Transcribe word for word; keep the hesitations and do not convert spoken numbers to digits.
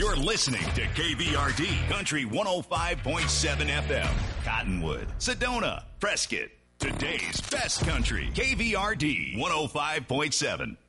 You're listening to K V R D Country one oh five point seven F M. Cottonwood, Sedona, Prescott. Today's best country. K V R D one oh five point seven.